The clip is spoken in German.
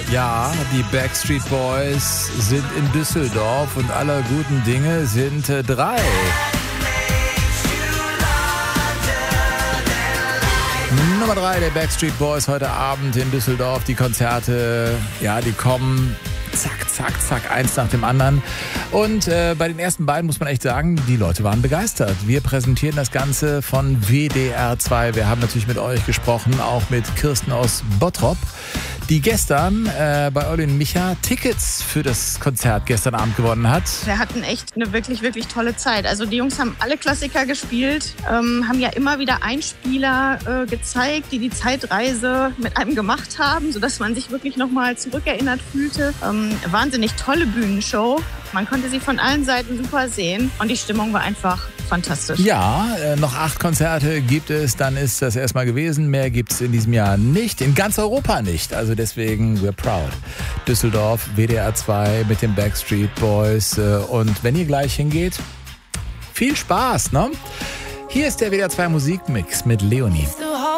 Ja, die Backstreet Boys sind in Düsseldorf und aller guten Dinge sind 3. Nummer 3 der Backstreet Boys heute Abend in Düsseldorf. Die Konzerte, ja, die kommen zack, zack, zack, eins nach dem anderen. Und bei den ersten beiden muss man echt sagen, die Leute waren begeistert. Wir präsentieren das Ganze von WDR 2. Wir haben natürlich mit euch gesprochen, auch mit Kirsten aus Bottrop, die gestern bei Olli und Micha Tickets für das Konzert gestern Abend gewonnen hat. Wir hatten echt eine wirklich, wirklich tolle Zeit. Also die Jungs haben alle Klassiker gespielt, haben ja immer wieder Einspieler gezeigt, die Zeitreise mit einem gemacht haben, sodass man sich wirklich nochmal zurückerinnert fühlte. Wahnsinnig tolle Bühnenshow. Man konnte sie von allen Seiten super sehen und die Stimmung war einfach fantastisch. Ja, noch 8 Konzerte gibt es, dann ist das erstmal gewesen. Mehr gibt es in diesem Jahr nicht, in ganz Europa nicht. Also deswegen, we're proud. Düsseldorf, WDR 2 mit den Backstreet Boys. Und wenn ihr gleich hingeht, viel Spaß, ne? Hier ist der WDR 2 Musikmix mit Leonie.